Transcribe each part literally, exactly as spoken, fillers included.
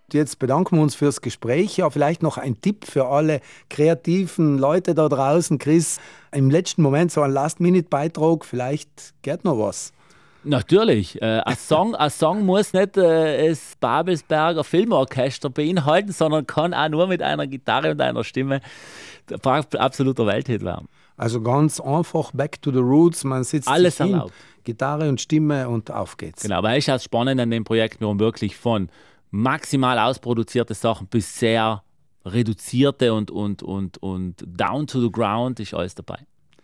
Jetzt bedanken wir uns fürs Gespräch. Ja, vielleicht noch ein Tipp für alle kreativen Leute da draußen. Chris, im letzten Moment so ein Last-Minute-Beitrag, vielleicht geht noch was. Natürlich. Äh, ein, Song, ein Song muss nicht äh, das Babelsberger Filmorchester beinhalten, sondern kann auch nur mit einer Gitarre und einer Stimme ein absoluter Welthit werden. Also ganz einfach, back to the roots, man sitzt Alles sich hin, erlaubt. Gitarre und Stimme und auf geht's. Genau, weil ist das Spannende an dem Projekt, wir haben wirklich von maximal ausproduzierte Sachen bis sehr reduzierte und, und, und, und down to the ground ist alles dabei.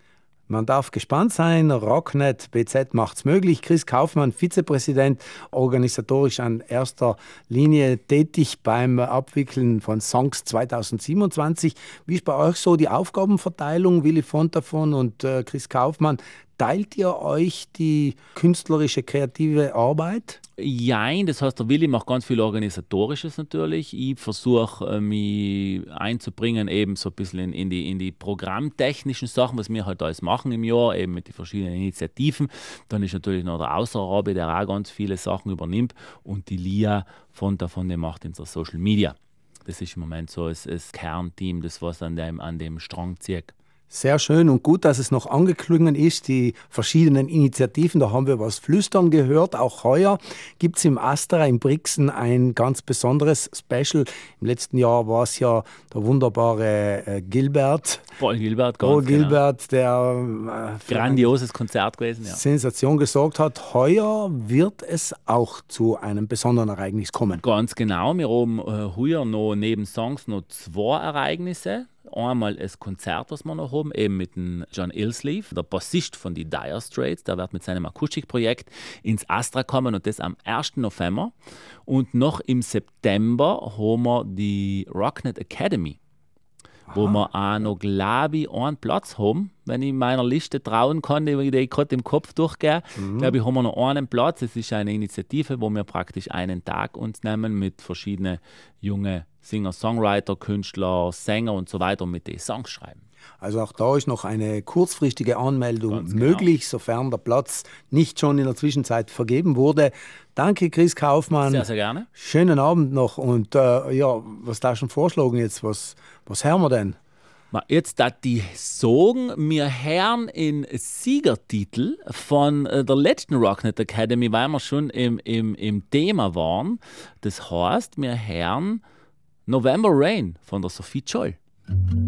Man darf gespannt sein. Rocknet B Z macht's möglich. Chris Kaufmann, Vizepräsident, organisatorisch an erster Linie tätig beim Abwickeln von Songs zwanzig siebenundzwanzig. Wie ist bei euch so die Aufgabenverteilung, Willi Fontafon und äh, Chris Kaufmann? Teilt ihr euch die künstlerische, kreative Arbeit? Jein, das heißt, der Willi macht ganz viel Organisatorisches natürlich. Ich versuche, äh, mich einzubringen, eben so ein bisschen in, in, die, in die programmtechnischen Sachen, was wir halt alles machen im Jahr, eben mit den verschiedenen Initiativen. Dann ist natürlich noch der Außerrabe, der auch ganz viele Sachen übernimmt. Und die Lia von davon, die macht unser Social Media. Das ist im Moment so das, das Kernteam, das was an dem, an dem Strang zieht. Sehr schön und gut, dass es noch angeklungen ist, die verschiedenen Initiativen. Da haben wir was flüstern gehört. Auch heuer gibt es im Astra in Brixen ein ganz besonderes Special. Im letzten Jahr war es ja der wunderbare äh, Gilbert. Paul Gilbert, ganz Paul Gilbert, genau. der äh, grandioses Konzert gewesen. Ja. Sensation gesorgt hat. Heuer wird es auch zu einem besonderen Ereignis kommen. Ganz genau. Wir haben äh, heuer noch neben Songs noch zwei Ereignisse. Einmal das Konzert, was wir noch haben, eben mit dem John Illsleeve, der Bassist von die Dire Straits. Der wird mit seinem Akustikprojekt ins Astra kommen und das am ersten November. Und noch im September haben wir die Rocknet Academy, Aha. wo wir auch noch, glaube ich, einen Platz haben, wenn ich meiner Liste trauen kann, die ich gerade im Kopf durchgehe. Mhm. Glaube ich, haben wir noch einen Platz. Es ist eine Initiative, wo wir praktisch einen Tag uns nehmen mit verschiedenen jungen Singer, Songwriter, Künstler, Sänger und so weiter und mit den Songs schreiben. Also auch da ist noch eine kurzfristige Anmeldung Ganz möglich, genau. sofern der Platz nicht schon in der Zwischenzeit vergeben wurde. Danke, Chris Kaufmann. Sehr, sehr gerne. Schönen Abend noch. Und äh, ja, was da schon vorschlagen jetzt? Was, was hören wir denn? Jetzt, dass die sagen, wir hören in Siegertitel von der letzten Rocknet Academy, weil wir schon im, im, im Thema waren. Das heißt, wir hören November Rain von der Sophie Scholl.